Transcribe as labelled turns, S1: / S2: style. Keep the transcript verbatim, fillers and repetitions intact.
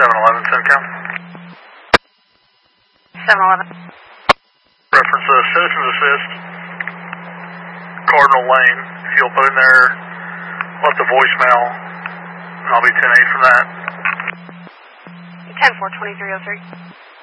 S1: seven eleven, Centcom.
S2: seven eleven.
S1: Reference uh, Citizens Assist, Cardinal Lane. If you'll put in there, left the voicemail, and I'll be ten eight from that.
S2: ten four, twenty-three oh three.